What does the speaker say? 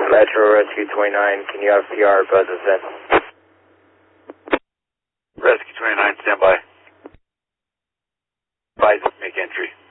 Metro Rescue 29, can you have PR buzz us in? Rescue 29, stand by. Advise, make entry.